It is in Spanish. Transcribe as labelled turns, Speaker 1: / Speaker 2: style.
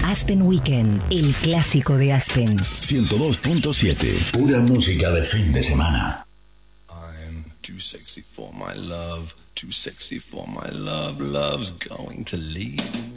Speaker 1: Aspen Weekend, el clásico de Aspen.
Speaker 2: 102.7, pura música de fin de semana.
Speaker 3: I'm too sexy for my love, too sexy for my love, love's going to leave.